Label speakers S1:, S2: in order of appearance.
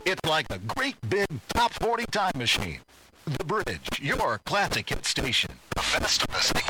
S1: It's like a great big top 40 time machine. The Bridge, your classic hit station. The best of the